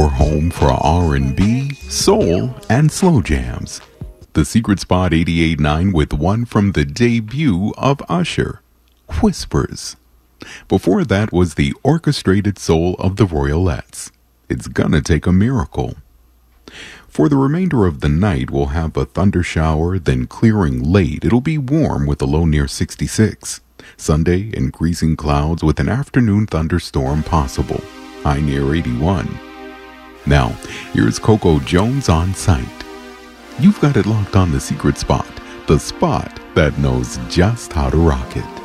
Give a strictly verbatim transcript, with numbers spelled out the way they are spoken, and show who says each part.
Speaker 1: your home for R and B, soul, and slow jams. The Secret Spot eighty-eight point nine with one from the debut of Usher, Whispers. Before that was the orchestrated soul of the Royalettes, It's Gonna Take a Miracle. For the remainder of the night, we'll have a thunder shower, then clearing late. It'll be warm with a low near sixty-six. Sunday, increasing clouds with an afternoon thunderstorm possible, high near eighty-one. Now, here's Coco Jones on site. You've got it locked on The Secret Spot, the spot that knows just how to rock it.